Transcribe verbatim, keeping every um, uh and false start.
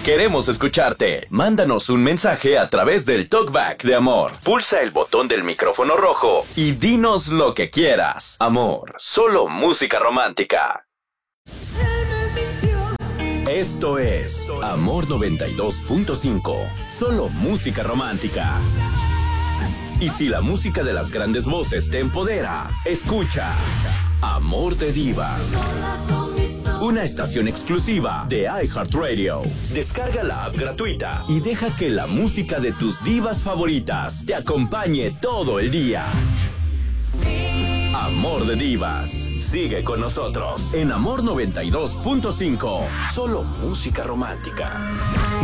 Queremos escucharte. Mándanos un mensaje a través del Talkback de Amor. Pulsa el botón del micrófono rojo y dinos lo que quieras. Amor, solo música romántica. Esto es Amor noventa y dos punto cinco. Solo música romántica. Y si la música de las grandes voces te empodera, escucha Amor de Divas. Una estación exclusiva de iHeartRadio. Descarga la app gratuita y deja que la música de tus divas favoritas te acompañe todo el día. Amor de Divas. Sigue con nosotros en Amor noventa y dos punto cinco. Solo música romántica.